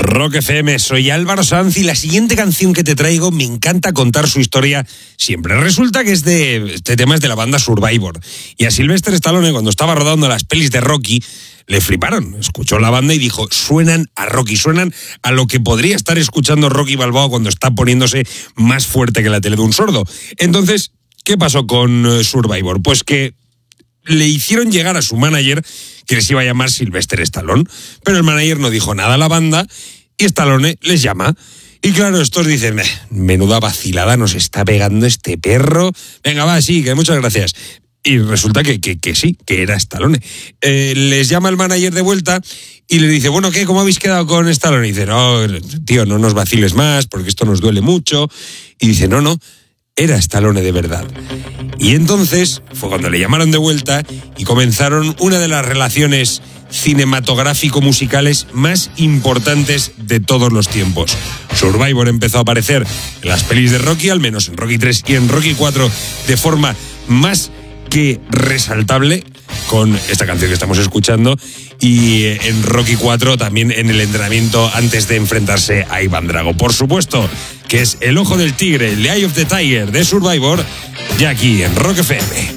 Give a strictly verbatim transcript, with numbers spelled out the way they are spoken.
Rock F M, soy Álvaro Sanz y la siguiente canción que te traigo me encanta contar su historia siempre. Resulta que es de, este tema es de la banda Survivor. Y a Sylvester Stallone, cuando estaba rodando las pelis de Rocky, le fliparon. Escuchó la banda y dijo, suenan a Rocky, suenan a lo que podría estar escuchando Rocky Balboa cuando está poniéndose más fuerte que la tele de un sordo. Entonces, ¿qué pasó con Survivor? Pues que le hicieron llegar a su manager que les iba a llamar Sylvester Stallone, pero el manager no dijo nada a la banda y Stallone les llama. Y claro, estos dicen, menuda vacilada nos está pegando este perro. Venga, va, sí, que muchas gracias. Y resulta que, que, que sí, que era Stallone. Eh, les llama el manager de vuelta y le dice, bueno, ¿qué? ¿Cómo habéis quedado con Stallone? Y dice, no, tío, no nos vaciles más porque esto nos duele mucho. Y dice, no, no, era Stallone de verdad. Y entonces fue cuando le llamaron de vuelta y comenzaron una de las relaciones cinematográfico-musicales más importantes de todos los tiempos. Survivor empezó a aparecer en las pelis de Rocky, al menos en Rocky tres y en Rocky cuatro, de forma más que resaltable, con esta canción que estamos escuchando, y en Rocky cuatro también en el entrenamiento antes de enfrentarse a Iván Drago. Por supuesto, que es El Ojo del Tigre, el Eye of the Tiger de Survivor, ya aquí en Rock F M.